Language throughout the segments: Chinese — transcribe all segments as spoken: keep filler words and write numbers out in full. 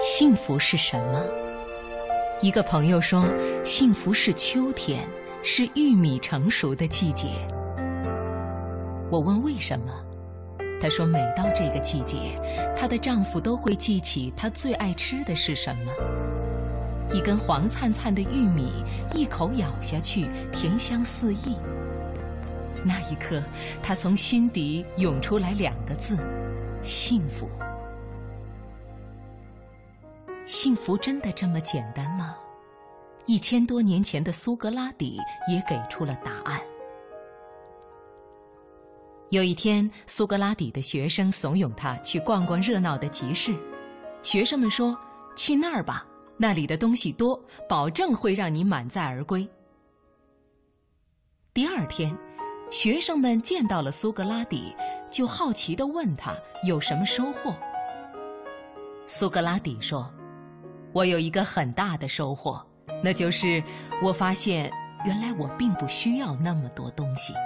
幸福是什么？一个朋友说，幸福是秋天，是玉米成熟的季节。我问为什么？她说每到这个季节，她的丈夫都会记起她最爱吃的是什么。一根黄灿灿的玉米，一口咬下去，甜香四溢。那一刻，她从心底涌出来两个字：幸福。幸福真的这么简单吗？一千多年前的苏格拉底也给出了答案。有一天，苏格拉底的学生怂恿他去逛逛热闹的集市。学生们说：“去那儿吧，那里的东西多，保证会让你满载而归。”第二天，学生们见到了苏格拉底，就好奇地问他有什么收获。苏格拉底说：“我有一个很大的收获，那就是我发现原来我并不需要那么多东西。”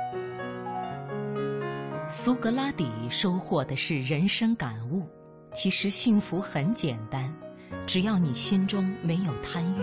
苏格拉底收获的是人生感悟，其实幸福很简单，只要你心中没有贪欲。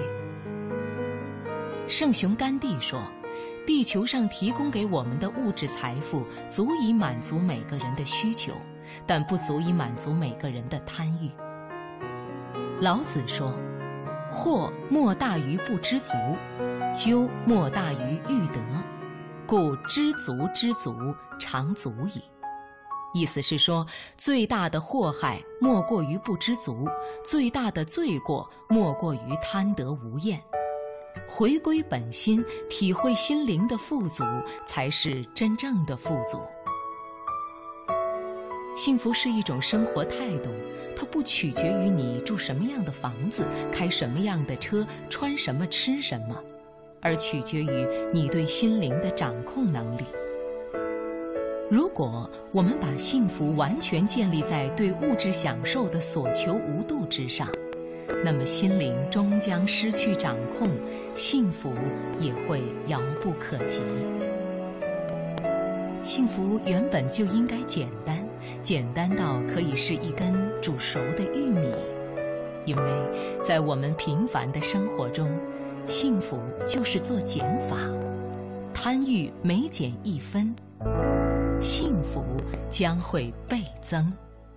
圣雄甘地说，地球上提供给我们的物质财富足以满足每个人的需求，但不足以满足每个人的贪欲。老子说，惑莫大于不知足，咎莫大于欲得，故知足知足，常足矣。意思是说，最大的祸害莫过于不知足，最大的罪过莫过于贪得无厌。回归本心，体会心灵的富足，才是真正的富足。幸福是一种生活态度，它不取决于你住什么样的房子，开什么样的车，穿什么吃什么，而取决于你对心灵的掌控能力。如果我们把幸福完全建立在对物质享受的所求无度之上，那么心灵终将失去掌控，幸福也会遥不可及。幸福原本就应该简单，简单到可以是一根煮熟的玉米，因为在我们平凡的生活中，幸福就是做减法，贪欲每减一分，幸福将会倍增。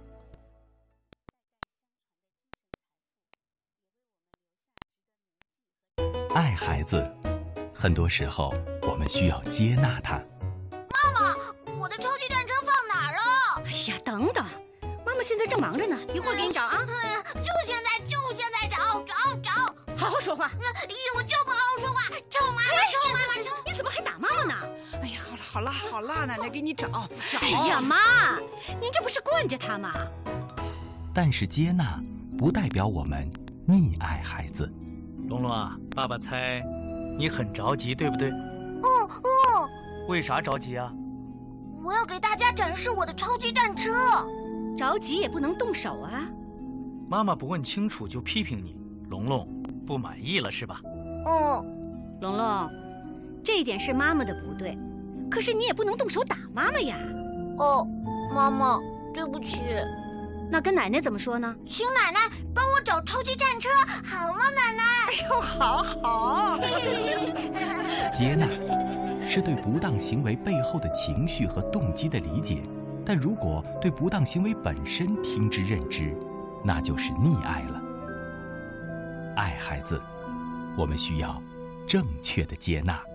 爱孩子，很多时候我们需要接纳他。 妈妈，我的超级战车放哪儿了？ 哎呀，等等，妈妈现在正忙着呢，一会儿给你找啊。 哎呀，就现在，就现在找找找！ 好好说话。 我就不好好说话，臭妈妈，臭妈妈，臭！ 你怎么还打妈妈呢？ 哎呀，好了好了好了，奶奶给你找找。 哎呀妈，您这不是惯着他吗？ 但是接纳不代表我们溺爱孩子。 龙龙啊，爸爸猜你很着急，对不对？ 哦哦。 为啥着急啊？ 我要给大家展示我的超级战车。 着急也不能动手啊。 妈妈不问清楚就批评你，龙龙不满意了是吧？ 哦。 龙龙，这一点是妈妈的不对，可是你也不能动手打妈妈呀。 哦，妈妈，对不起。 那跟奶奶怎么说呢？ 请奶奶帮我找超级战车，好吗，奶奶？ 哎呦，好好。 接纳是对不当行为背后的情绪和动机的理解，但如果对不当行为本身听之任之，那就是溺爱了。爱孩子，我们需要正确的接纳。